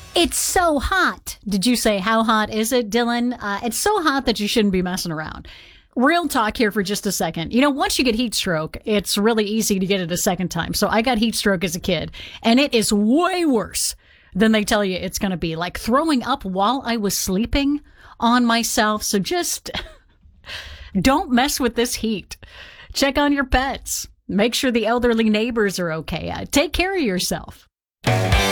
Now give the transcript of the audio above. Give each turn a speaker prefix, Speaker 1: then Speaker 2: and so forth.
Speaker 1: It's so hot. Did you say how hot is it, Dylan? It's so hot that you shouldn't be messing around. Real talk here for just a second. You know, once you get heat stroke, it's really easy to get it a second time. So I got heat stroke as a kid, and it is way worse than they tell you it's going to be. Like throwing up while I was sleeping on myself. So just don't mess with this heat. Check on your pets. Make sure the elderly neighbors are okay. Take care of yourself.